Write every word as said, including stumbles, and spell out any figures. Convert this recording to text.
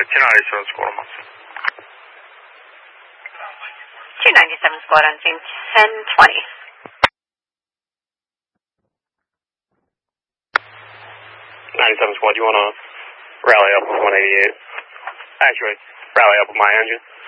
two ninety-seven squad on Munson. two ninety-seven squad on scene, ten twenty. ninety-seven squad, you want to rally up with one eighty-eight? Actually, rally up with my engine.